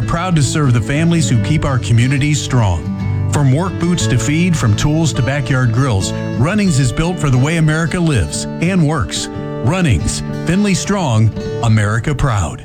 proud to serve the families who keep our communities strong. From work boots to feed, from tools to backyard grills, Runnings is built for the way America lives and works. Runnings, Finley strong, America proud.